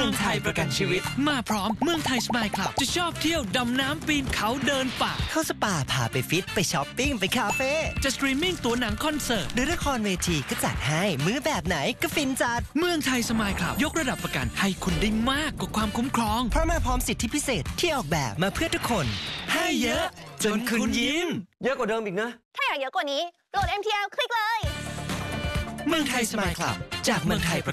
องไทยประกันชีวิตมาพร้อมเมืองไทยสมายคลับจะชอบเที่ยวดำน้ำปีนเขาเดินป่าเข้าสปาพาไปฟิตไปช้อปปิ้งไปคาเฟ่จะสตรีมมิ่งตัวหนังคอนเสิร์ตหรือละครเวทีก็จัดให้มื้อแบบไหนก็ฟินจัดเมืองไทยสมายคลับยกระดับประกันให้คุณได้มากกว่าความคุ้มครองเพราะมาพร้อมสิทธิพิเศษที่ออกแบบมาเพื่อทุกคนให้เยอะจนคุณยิ้มเยอะกว่าเดิมอีกนะถ้าอยากเยอะกว่านี้โหลด MTL คลิกเลยเมืองไทยสมายคลับจากเมืองไทย